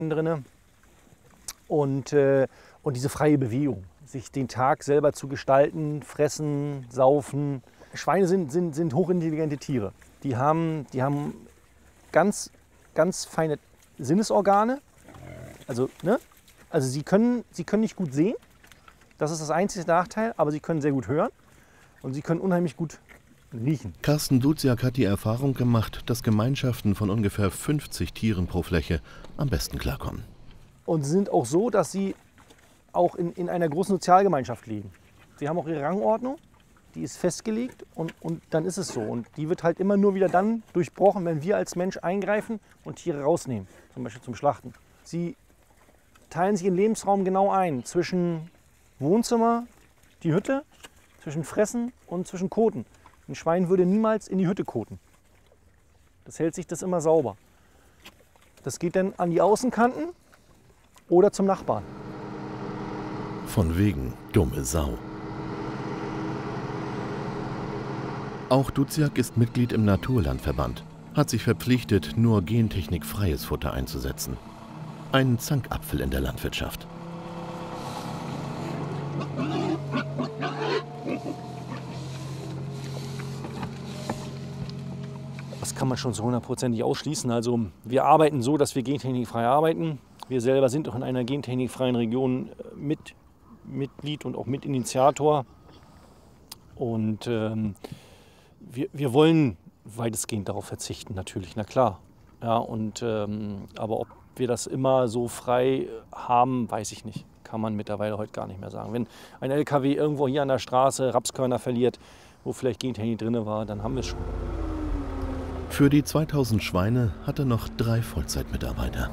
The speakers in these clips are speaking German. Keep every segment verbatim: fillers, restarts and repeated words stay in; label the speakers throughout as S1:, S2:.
S1: drin. Und, äh, und diese freie Bewegung, sich den Tag selber zu gestalten, fressen, saufen. Schweine sind, sind, sind hochintelligente Tiere. Die haben, die haben ganz, ganz feine Sinnesorgane. Also, ne? also sie, können, sie können nicht gut sehen, das ist das einzige Nachteil, aber sie können sehr gut hören und sie können unheimlich gut riechen.
S2: Carsten Duziak hat die Erfahrung gemacht, dass Gemeinschaften von ungefähr fünfzig Tieren pro Fläche am besten klarkommen.
S1: Und sie sind auch so, dass sie auch in, in einer großen Sozialgemeinschaft leben. Sie haben auch ihre Rangordnung, die ist festgelegt und, und dann ist es so. Und die wird halt immer nur wieder dann durchbrochen, wenn wir als Mensch eingreifen und Tiere rausnehmen, zum Beispiel zum Schlachten. Sie teilen sich ihren Lebensraum genau ein, zwischen Wohnzimmer, die Hütte, zwischen Fressen und zwischen Koten. Ein Schwein würde niemals in die Hütte koten. Das hält sich das immer sauber. Das geht dann an die Außenkanten oder zum Nachbarn.
S2: Von wegen dumme Sau. Auch Duziak ist Mitglied im Naturlandverband, hat sich verpflichtet, nur gentechnikfreies Futter einzusetzen. Ein Zankapfel in der Landwirtschaft.
S1: Das kann man schon so hundertprozentig ausschließen. Also wir arbeiten so, dass wir gentechnikfrei arbeiten. Wir selber sind auch in einer gentechnikfreien Region mit Mitglied und auch Mitinitiator. Und ähm, wir, wir wollen weitestgehend darauf verzichten, natürlich, na klar. Ja, und, ähm, aber ob wir das immer so frei haben, weiß ich nicht. Kann man mittlerweile heute gar nicht mehr sagen. Wenn ein L K W irgendwo hier an der Straße Rapskörner verliert, wo vielleicht Gentechnik drin war, dann haben wir es schon.
S2: Für die zweitausend Schweine hat er noch drei Vollzeitmitarbeiter.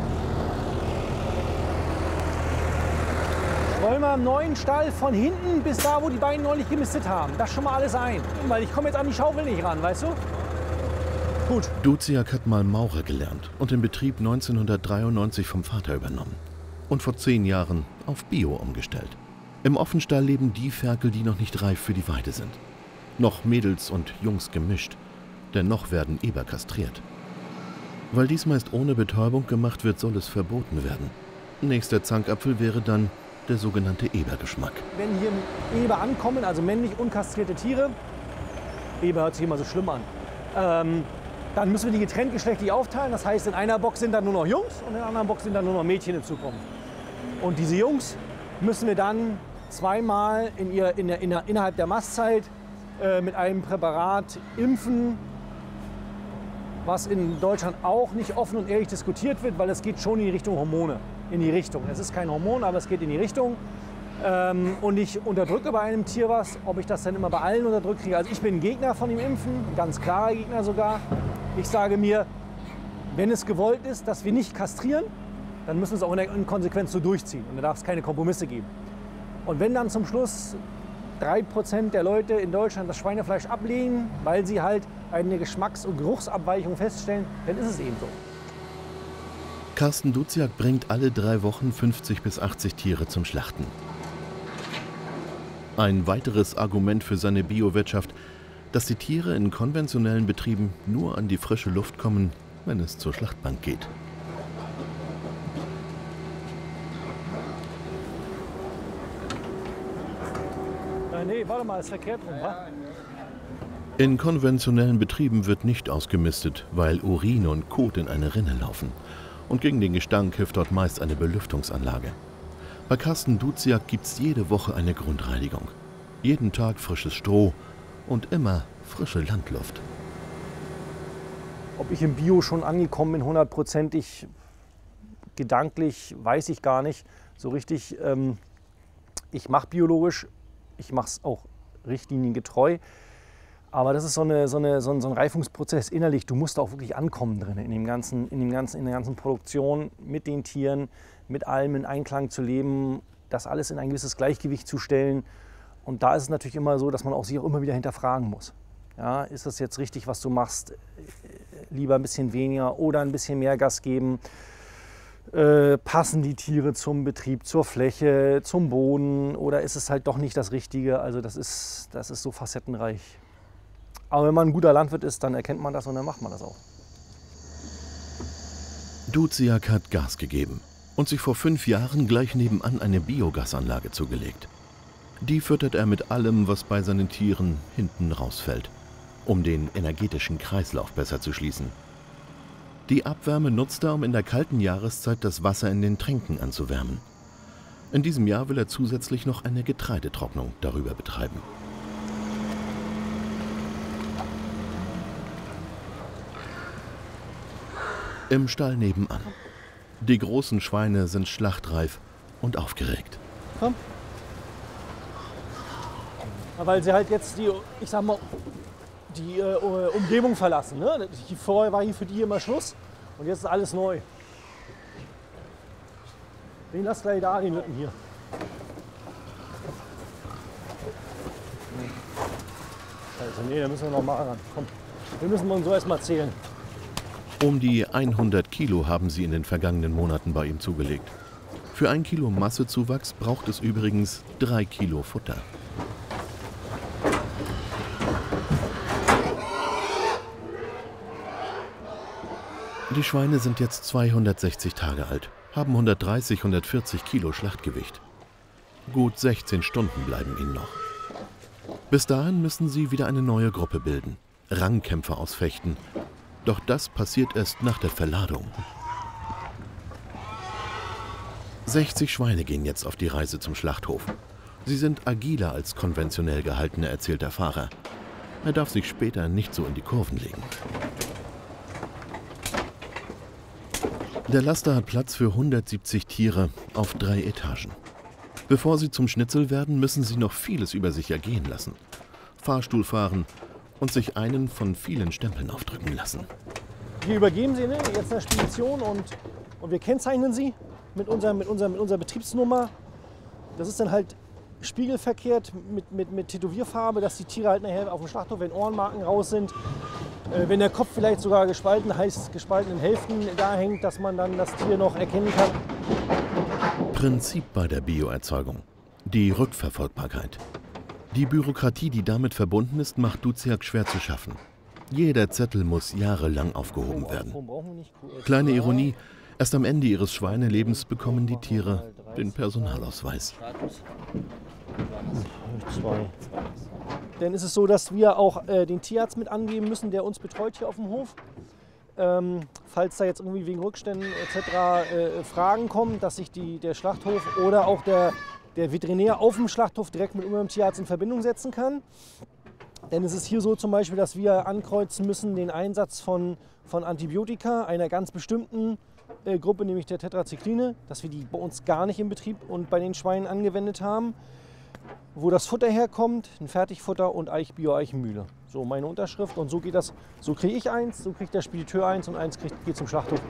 S1: Wollen wir am neuen Stall von hinten bis da, wo die beiden neulich gemistet haben. Das schon mal alles ein. Weil ich komme jetzt an die Schaufel nicht ran, weißt du? Gut.
S2: Duziak hat mal Maurer gelernt und den Betrieb neunzehnhundertdreiundneunzig vom Vater übernommen. Und vor zehn Jahren auf Bio umgestellt. Im Offenstall leben die Ferkel, die noch nicht reif für die Weide sind. Noch Mädels und Jungs gemischt. Denn noch werden Eber kastriert. Weil dies meist ohne Betäubung gemacht wird, soll es verboten werden. Nächster Zankapfel wäre dann der sogenannte Ebergeschmack.
S1: Wenn hier Eber ankommen, also männlich unkastrierte Tiere, Eber hört sich immer so schlimm an, ähm, dann müssen wir die getrennt geschlechtlich aufteilen. Das heißt, in einer Box sind dann nur noch Jungs und in der anderen Box sind dann nur noch Mädchen in Zukunft. Und diese Jungs müssen wir dann zweimal in ihr, in der, in der, innerhalb der Mastzeit äh, mit einem Präparat impfen, was in Deutschland auch nicht offen und ehrlich diskutiert wird, weil es geht schon in die Richtung Hormone. In die Richtung. Es ist kein Hormon, aber es geht in die Richtung. Ähm, und ich unterdrücke bei einem Tier was, ob ich das dann immer bei allen unterdrückt kriege. Also ich bin ein Gegner von dem Impfen, ein ganz klarer Gegner sogar. Ich sage mir, wenn es gewollt ist, dass wir nicht kastrieren, dann müssen wir es auch in der Konsequenz so durchziehen. Und da darf es keine Kompromisse geben. Und wenn dann zum Schluss drei Prozent der Leute in Deutschland das Schweinefleisch ablehnen, weil sie halt eine Geschmacks- und Geruchsabweichung feststellen, dann ist es eben so.
S2: Carsten Duziak bringt alle drei Wochen fünfzig bis achtzig Tiere zum Schlachten. Ein weiteres Argument für seine Biowirtschaft, dass die Tiere in konventionellen Betrieben nur an die frische Luft kommen, wenn es zur Schlachtbank geht.
S1: Nee, warte mal, ist verkehrt rum, wa?
S2: In konventionellen Betrieben wird nicht ausgemistet, weil Urin und Kot in eine Rinne laufen. Und gegen den Gestank hilft dort meist eine Belüftungsanlage. Bei Carsten Duziak gibt es jede Woche eine Grundreinigung. Jeden Tag frisches Stroh und immer frische Landluft.
S1: Ob ich im Bio schon angekommen bin, hundertprozentig gedanklich, weiß ich gar nicht so richtig. Ähm, ich mache biologisch, ich mache es auch richtliniengetreu. Aber das ist so, eine, so, eine, so, ein, so ein Reifungsprozess innerlich. Du musst auch wirklich ankommen drin in, dem ganzen, in, dem ganzen, in der ganzen Produktion, mit den Tieren, mit allem in Einklang zu leben, das alles in ein gewisses Gleichgewicht zu stellen. Und da ist es natürlich immer so, dass man auch sich auch immer wieder hinterfragen muss. Ja, ist das jetzt richtig, was du machst? Lieber ein bisschen weniger oder ein bisschen mehr Gas geben? Äh, passen die Tiere zum Betrieb, zur Fläche, zum Boden? Oder ist es halt doch nicht das Richtige? Also das ist, das ist so facettenreich. Aber wenn man ein guter Landwirt ist, dann erkennt man das und dann macht man das auch.
S2: Duziak hat Gas gegeben und sich vor fünf Jahren gleich nebenan eine Biogasanlage zugelegt. Die füttert er mit allem, was bei seinen Tieren hinten rausfällt, um den energetischen Kreislauf besser zu schließen. Die Abwärme nutzt er, um in der kalten Jahreszeit das Wasser in den Tränken anzuwärmen. In diesem Jahr will er zusätzlich noch eine Getreidetrocknung darüber betreiben. Im Stall nebenan. Die großen Schweine sind schlachtreif und aufgeregt.
S1: Komm. Weil sie halt jetzt die, ich sag mal, die äh, Umgebung verlassen. Ne? Vorher war hier für die immer Schluss und jetzt ist alles neu. Den lass gleich da, den Lütten hier. Also nee, da müssen wir noch mal ran. Komm, wir müssen uns so erst mal zählen.
S2: Um die hundert Kilo haben sie in den vergangenen Monaten bei ihm zugelegt. Für ein Kilo Massezuwachs braucht es übrigens drei Kilo Futter. Die Schweine sind jetzt zweihundertsechzig Tage alt, haben hundertdreißig, hundertvierzig Kilo Schlachtgewicht. Gut sechzehn Stunden bleiben ihnen noch. Bis dahin müssen sie wieder eine neue Gruppe bilden, Rangkämpfer ausfechten. Doch das passiert erst nach der Verladung. sechzig Schweine gehen jetzt auf die Reise zum Schlachthof. Sie sind agiler als konventionell gehaltene, erzählt der Fahrer. Er darf sich später nicht so in die Kurven legen. Der Laster hat Platz für hundertsiebzig Tiere auf drei Etagen. Bevor sie zum Schnitzel werden, müssen sie noch vieles über sich ergehen lassen. Fahrstuhl fahren und sich einen von vielen Stempeln aufdrücken lassen.
S1: Wir übergeben sie ne, jetzt einer Spedition und, und wir kennzeichnen sie mit, unserer, mit, unserer, mit unserer Betriebsnummer. Das ist dann halt spiegelverkehrt mit, mit, mit Tätowierfarbe, dass die Tiere halt nachher auf dem Schlachthof, wenn Ohrenmarken raus sind, äh, wenn der Kopf vielleicht sogar gespalten, heißt gespalten in Hälften da hängt, dass man dann das Tier noch erkennen kann.
S2: Prinzip bei der Bioerzeugung: die Rückverfolgbarkeit. Die Bürokratie, die damit verbunden ist, macht Duziak schwer zu schaffen. Jeder Zettel muss jahrelang aufgehoben werden. Kleine Ironie, erst am Ende ihres Schweinelebens bekommen die Tiere den Personalausweis.
S1: Dann ist es so, dass wir auch äh, den Tierarzt mit angeben müssen, der uns betreut hier auf dem Hof. Ähm, falls da jetzt irgendwie wegen Rückständen et cetera äh, Fragen kommen, dass sich die, der Schlachthof oder auch der der Veterinär auf dem Schlachthof direkt mit unserem Tierarzt in Verbindung setzen kann. Denn es ist hier so zum Beispiel, dass wir ankreuzen müssen den Einsatz von, von Antibiotika einer ganz bestimmten äh, Gruppe, nämlich der Tetracycline, dass wir die bei uns gar nicht im Betrieb und bei den Schweinen angewendet haben. Wo das Futter herkommt, ein Fertigfutter und Eich Bio-Eichenmühle. So meine Unterschrift und so geht das. So kriege ich eins, so kriegt der Spediteur eins und eins kriegt, geht zum Schlachthof.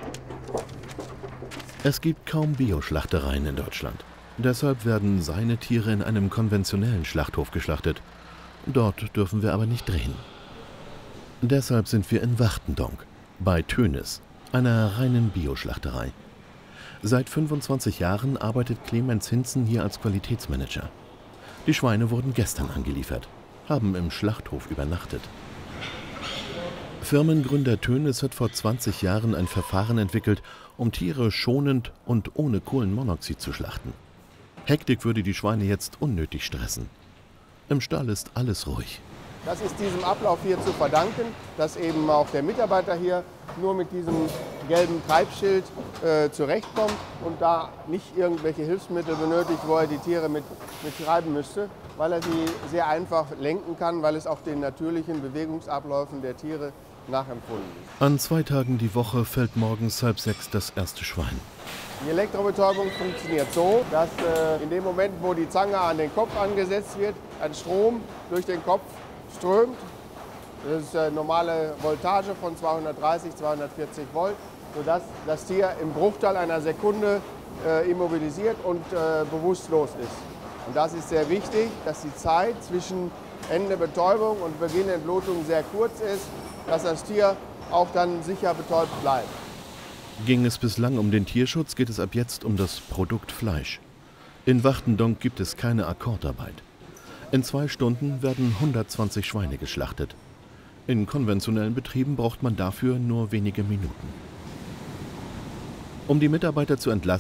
S2: Es gibt kaum Bioschlachtereien in Deutschland. Deshalb werden seine Tiere in einem konventionellen Schlachthof geschlachtet. Dort dürfen wir aber nicht drehen. Deshalb sind wir in Wachtendonk, bei Tönnis, einer reinen Bioschlachterei. Seit fünfundzwanzig Jahren arbeitet Clemens Hinzen hier als Qualitätsmanager. Die Schweine wurden gestern angeliefert, haben im Schlachthof übernachtet. Firmengründer Tönnis hat vor zwanzig Jahren ein Verfahren entwickelt, um Tiere schonend und ohne Kohlenmonoxid zu schlachten. Hektik würde die Schweine jetzt unnötig stressen. Im Stall ist alles ruhig.
S3: Das ist diesem Ablauf hier zu verdanken, dass eben auch der Mitarbeiter hier nur mit diesem gelben Treibschild äh, zurechtkommt und da nicht irgendwelche Hilfsmittel benötigt, wo er die Tiere mit, mit treiben müsste, weil er sie sehr einfach lenken kann, weil es auch den natürlichen Bewegungsabläufen der Tiere nachempfunden ist.
S2: An zwei Tagen die Woche fällt morgens halb sechs das erste Schwein.
S3: Die Elektrobetäubung funktioniert so, dass äh, in dem Moment, wo die Zange an den Kopf angesetzt wird, ein Strom durch den Kopf strömt. Das ist eine normale Voltage von zweihundertdreißig, zweihundertvierzig Volt, sodass das Tier im Bruchteil einer Sekunde äh, immobilisiert und äh, bewusstlos ist. Und das ist sehr wichtig, dass die Zeit zwischen Ende Betäubung und Beginn Entblutung sehr kurz ist, dass das Tier auch dann sicher betäubt bleibt.
S2: Ging es bislang um den Tierschutz, geht es ab jetzt um das Produkt Fleisch. In Wachtendonk gibt es keine Akkordarbeit. In zwei Stunden werden hundertzwanzig Schweine geschlachtet. In konventionellen Betrieben braucht man dafür nur wenige Minuten. Um die Mitarbeiter zu entlasten,